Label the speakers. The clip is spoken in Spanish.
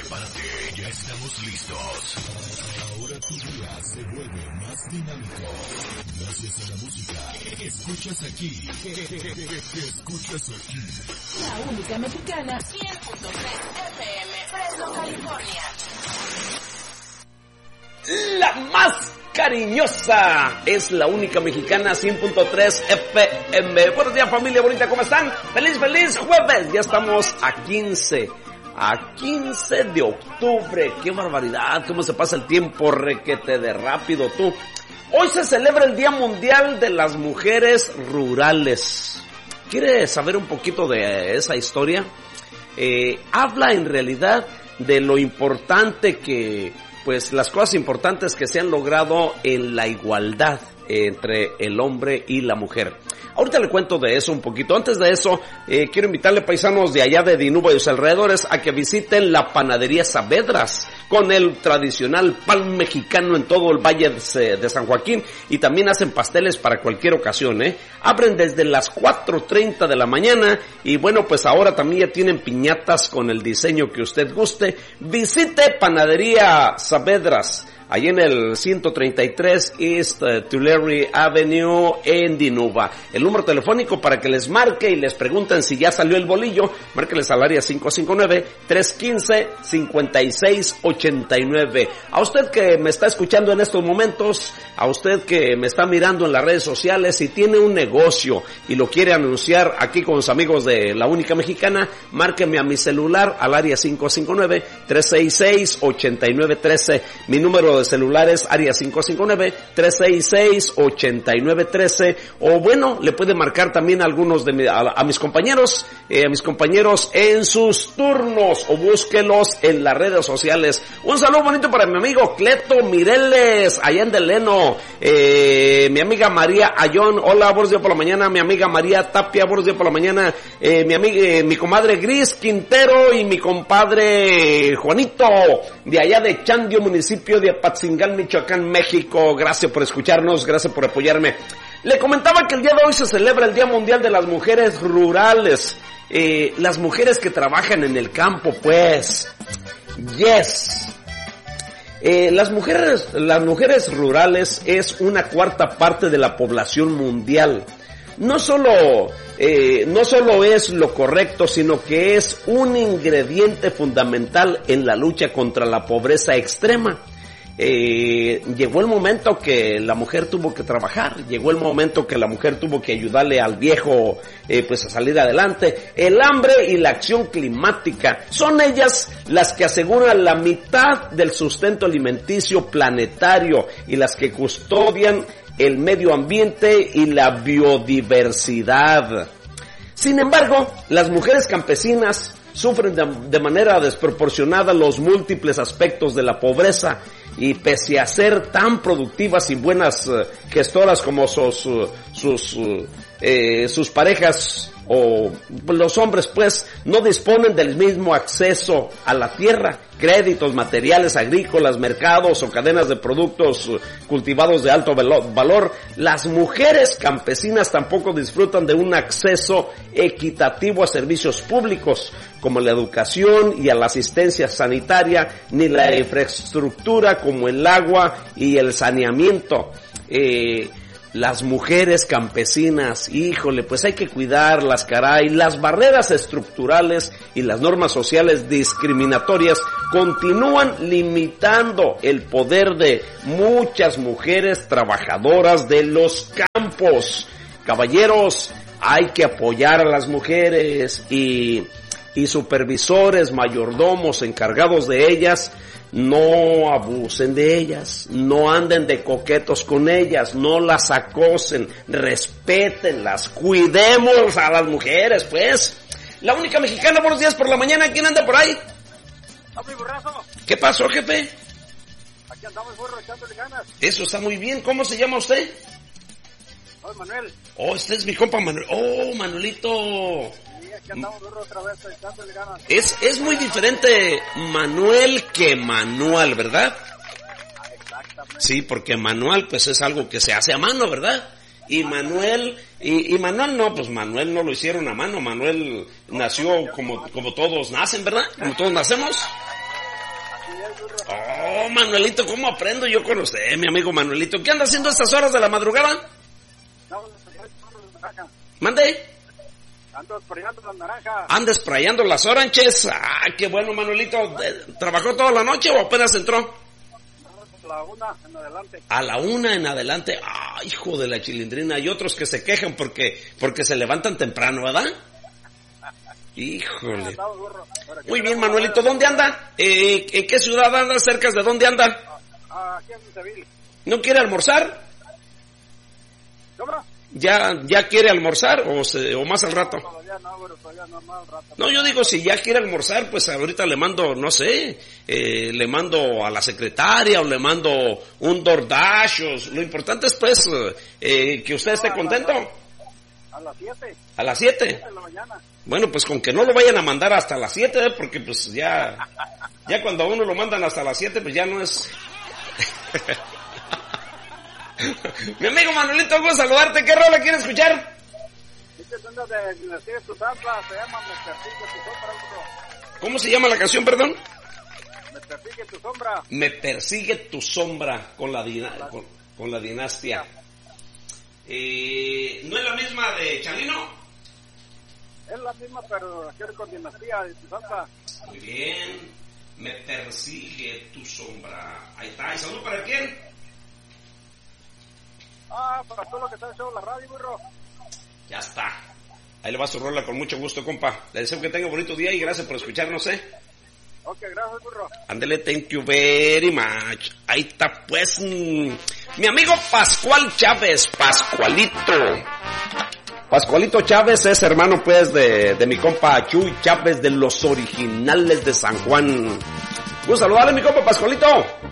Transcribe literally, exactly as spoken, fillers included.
Speaker 1: prepárate, ya estamos listos. Ahora tu día se vuelve más dinámico. Gracias a la música que escuchas aquí. Que escuchas aquí.
Speaker 2: La única mexicana, cien punto tres F M, Fresno, California.
Speaker 3: La más cariñosa es la única mexicana, cien punto tres F M. Buenos días, familia bonita, ¿cómo están? Feliz, feliz jueves. Ya estamos a quince. A quince de octubre. Qué barbaridad, cómo se pasa el tiempo, requete de rápido tú. Hoy se celebra el Día Mundial de las Mujeres Rurales. ¿Quieres saber un poquito de esa historia? Eh, habla en realidad de lo importante que, pues las cosas importantes que se han logrado en la igualdad entre el hombre y la mujer. Ahorita le cuento de eso un poquito. Antes de eso, eh, quiero invitarle, paisanos de allá de Dinuba y sus alrededores, a que visiten la panadería Saavedras, con el tradicional pan mexicano en todo el Valle de San Joaquín, y también hacen pasteles para cualquier ocasión, ¿eh? Abren desde las cuatro treinta de la mañana, y bueno, pues ahora también ya tienen piñatas con el diseño que usted guste. Visite panadería Saavedras, allí en el ciento treinta y tres East uh, Tulare Avenue en Dinuba. El número telefónico para que les marque y les pregunten si ya salió el bolillo, márqueles al área cinco cinco nueve, tres uno cinco, cinco seis ocho nueve. A usted que me está escuchando en estos momentos, a usted que me está mirando en las redes sociales, si tiene un negocio y lo quiere anunciar aquí con sus amigos de La Única Mexicana, márqueme a mi celular al área cinco cinco nueve, tres seis seis, ocho nueve uno tres. Mi número de celulares, área cinco cinco nueve, tres seis seis, ocho nueve uno tres, o bueno, le puede marcar también a algunos de mi, a, a mis compañeros, eh, a mis compañeros en sus turnos, o búsquelos en las redes sociales. Un saludo bonito para mi amigo Cleto Mireles, allá en Deleno, eh, mi amiga María Ayón, hola, buenos días por la mañana, mi amiga María Tapia, buenos días por la mañana, eh, mi amiga, eh, mi comadre Gris Quintero y mi compadre Juanito, de allá de Chandio, municipio de Apatzingán, Michoacán, México. Gracias por escucharnos, gracias por apoyarme. Le comentaba que el día de hoy se celebra el Día Mundial de las Mujeres Rurales. Eh, las mujeres que trabajan en el campo, pues. Yes. Eh, las mujeres, las mujeres rurales es una cuarta parte de la población mundial. No solo, eh, no solo es lo correcto, sino que es un ingrediente fundamental en la lucha contra la pobreza extrema. Eh, llegó el momento que la mujer tuvo que trabajar, llegó el momento que la mujer tuvo que ayudarle al viejo eh, pues a salir adelante. El hambre y la acción climática son ellas las que aseguran la mitad del sustento alimenticio planetario y las que custodian el medio ambiente y la biodiversidad. Sin embargo, las mujeres campesinas sufren de, de manera desproporcionada los múltiples aspectos de la pobreza, y pese a ser tan productivas y buenas uh, gestoras como sus, uh, sus, uh, eh, sus parejas o los hombres, pues no disponen del mismo acceso a la tierra, créditos, materiales agrícolas, mercados o cadenas de productos uh, cultivados de alto valor. Las mujeres campesinas tampoco disfrutan de un acceso equitativo a servicios públicos como la educación y a la asistencia sanitaria, ni la infraestructura como el agua y el saneamiento. Eh, Las mujeres campesinas, híjole, pues hay que cuidarlas, caray. Las barreras estructurales y las normas sociales discriminatorias continúan limitando el poder de muchas mujeres trabajadoras de los campos. Caballeros, hay que apoyar a las mujeres y, y supervisores, mayordomos encargados de ellas, no abusen de ellas, no anden de coquetos con ellas, no las acosen, respétenlas, cuidemos a las mujeres, pues. La Única Mexicana, buenos días por la mañana, ¿quién anda por ahí? ¿Qué pasó, jefe?
Speaker 4: Aquí andamos, burro, echándole ganas.
Speaker 3: Eso está muy bien, ¿cómo se llama usted?
Speaker 4: Soy Manuel.
Speaker 3: Oh, este es mi compa Manuel. Oh, Manuelito.
Speaker 4: Sí, aquí andamos, burro, otra vez, echándole ganas.
Speaker 3: Es, es muy diferente Manuel que Manual, ¿verdad?
Speaker 4: Exactamente.
Speaker 3: Sí, porque Manual, pues es algo que se hace a mano, ¿verdad? Y Manuel, y, y Manuel no, pues Manuel no lo hicieron a mano, Manuel nació como, como todos nacen, ¿verdad? Como todos nacemos.
Speaker 4: es, burro.
Speaker 3: Oh, Manuelito, ¿cómo aprendo yo con usted, mi amigo Manuelito? ¿Qué anda haciendo a estas horas de la madrugada?
Speaker 4: No, las naranjas.
Speaker 3: Mande.
Speaker 4: Ando sprayando las naranjas.
Speaker 3: Anda sprayando las oranges. Ah, qué bueno, Manuelito. Eh, ¿Trabajó toda la noche o apenas entró?
Speaker 4: La una en adelante.
Speaker 3: A la una en adelante. Ah, hijo de la chilindrina. Hay otros que se quejan porque, porque se levantan temprano, ¿verdad? Híjole.
Speaker 4: Andamos, burro. Pero aquí
Speaker 3: Muy bien,
Speaker 4: tenemos
Speaker 3: Manuelito.
Speaker 4: la-
Speaker 3: ¿Dónde anda? Eh, ¿En qué ciudad anda? ¿Cerca de dónde anda?
Speaker 4: Ah, aquí en Seville.
Speaker 3: ¿No quiere almorzar?
Speaker 4: ¿Cómo?
Speaker 3: ¿Ya, ya quiere almorzar o, se, o más al rato?
Speaker 4: Todavía no, burro, todavía no, más rato.
Speaker 3: No, yo digo, si ya quiere almorzar, pues ahorita le mando, no sé, eh, le mando a la secretaria o le mando un DoorDash. O, lo importante es, pues, eh, que usted esté contento.
Speaker 4: A las siete.
Speaker 3: A las siete.
Speaker 4: De la mañana.
Speaker 3: Bueno, pues con que no lo vayan a mandar hasta las siete, ¿eh? Porque pues ya, ya cuando a uno lo mandan hasta las siete, pues ya no es... Mi amigo Manuelito, gusto saludarte. ¿Qué rola quieres escuchar?
Speaker 4: Este es uno de Dinastía de tu Zambra, se llama Me persigue tu sombra, burro.
Speaker 3: ¿Cómo se llama la canción, perdón?
Speaker 4: Me persigue tu sombra.
Speaker 3: Me persigue tu sombra con la, dina- con, con la dinastía. Eh, ¿No es la misma de Chalino?
Speaker 4: Es la misma, pero quiero con Dinastía de tu Zambra.
Speaker 3: Muy bien. Me persigue tu sombra. Ahí está. ¿Y salud para quién?
Speaker 4: Ah, para todo lo que está echando la radio, burro.
Speaker 3: Ya está. Ahí le va su rola con mucho gusto, compa. Le deseo que tenga un bonito día y gracias por escucharnos, ¿eh?
Speaker 4: Ok, gracias, burro.
Speaker 3: Ándele, thank you very much. Ahí está, pues, mm, mi amigo Pascual Chávez, Pascualito. Pascualito Chávez es hermano, pues, de, de mi compa Chuy Chávez de los originales de San Juan. Un saludarle, mi compa Pascualito.